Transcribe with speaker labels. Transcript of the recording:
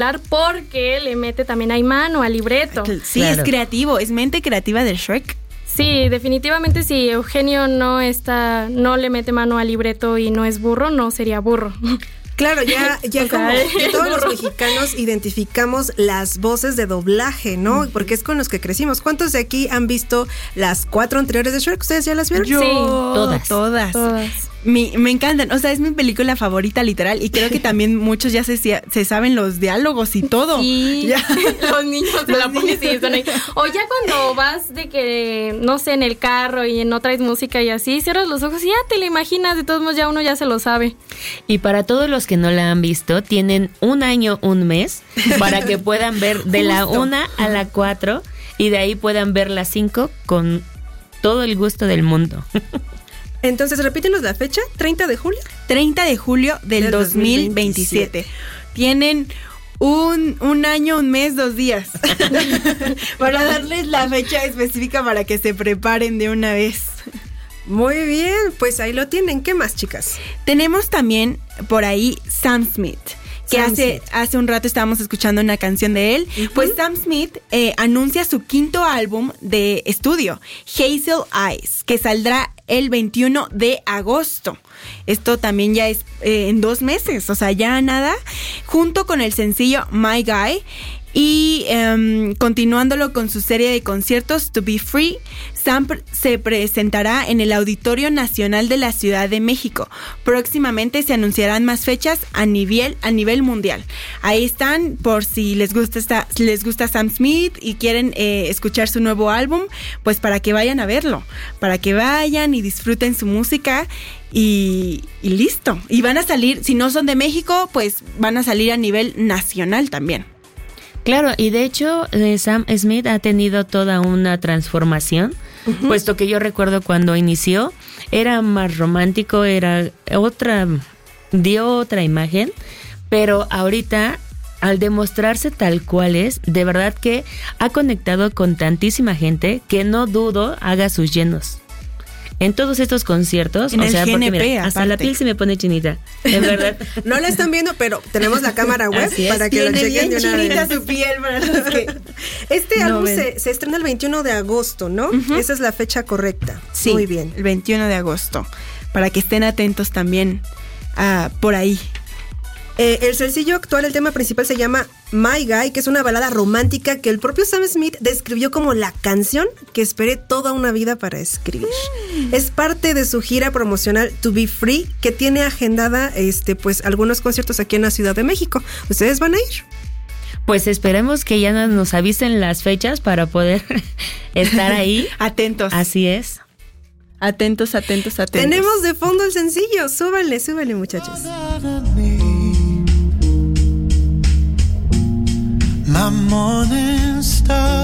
Speaker 1: porque le mete también ahí mano al libreto.
Speaker 2: Sí, claro. Es creativo, es mente creativa del Shrek.
Speaker 1: Sí, definitivamente si Eugenio no le mete mano al libreto y no es burro, no sería burro.
Speaker 3: Claro, ya como que todos los mexicanos identificamos las voces de doblaje, ¿no? Porque es con los que crecimos. ¿Cuántos de aquí han visto las 4 anteriores de Shrek? ¿Ustedes ya las vieron?
Speaker 2: Yo,
Speaker 1: sí,
Speaker 2: todas. Me encantan, o sea, es mi película favorita literal y creo que también muchos ya se saben los diálogos y todo.
Speaker 1: Sí,
Speaker 2: ya.
Speaker 1: Los niños se la ponen y están ahí. O ya cuando vas de que, no sé, en el carro y no traes música y así, cierras los ojos y ya te la imaginas, de todos modos ya uno ya se lo sabe.
Speaker 4: Y para todos los que no la han visto, tienen 1 año, 1 mes para que puedan ver de la 1 a la 4 y de ahí puedan ver la 5 con todo el gusto del mundo.
Speaker 3: Entonces, repítenos la fecha, 30 de julio.
Speaker 2: 30 de julio del 2027. Tienen un año, 1 mes, 2 días. Para darles la fecha específica para que se preparen de una vez.
Speaker 3: Muy bien, pues ahí lo tienen. ¿Qué más, chicas?
Speaker 2: Tenemos también por ahí Sam Smith, que hace un rato estábamos escuchando una canción de él. Uh-huh. Pues Sam Smith anuncia su 5º álbum de estudio, Hazel Eyes, que saldrá el 21 de agosto. Esto también ya es en 2 meses, o sea, ya nada. Junto con el sencillo My Guy. Y continuándolo con su serie de conciertos To Be Free, Sam se presentará en el Auditorio Nacional de la Ciudad de México. Próximamente se anunciarán más fechas a nivel mundial. Ahí están por si les gusta Sam Smith y quieren escuchar su nuevo álbum, pues para que vayan a verlo, para que vayan y disfruten su música. Y listo. Y van a salir, si no son de México, pues van a salir a nivel nacional también.
Speaker 4: Claro, y de hecho Sam Smith ha tenido toda una transformación, puesto que yo recuerdo cuando inició, era más romántico, dio otra imagen, pero ahorita, al demostrarse tal cual es, de verdad que ha conectado con tantísima gente que no dudo haga sus llenos. En todos estos conciertos,
Speaker 2: en el GNP,
Speaker 4: porque mira, hasta la piel se me pone chinita, en verdad.
Speaker 3: No la están viendo, pero tenemos la cámara web para que lo chequen de una vez.
Speaker 2: Chinita su piel para los que
Speaker 3: Este álbum se estrena el 21 de agosto, ¿no? Uh-huh. Esa es la fecha correcta.
Speaker 2: Sí, muy bien. El 21 de agosto, para que estén atentos también por ahí.
Speaker 3: El sencillo actual, el tema principal se llama My Guy, que es una balada romántica que el propio Sam Smith describió como la canción que esperé toda una vida para escribir. Es parte de su gira promocional To Be Free, que tiene agendada pues algunos conciertos aquí en la Ciudad de México. ¿Ustedes van a ir?
Speaker 4: Pues esperemos que ya nos avisen las fechas para poder estar ahí.
Speaker 2: Atentos.
Speaker 4: Así es.
Speaker 2: Atentos.
Speaker 3: Tenemos de fondo el sencillo. Súbale, muchachos.
Speaker 5: My morning star.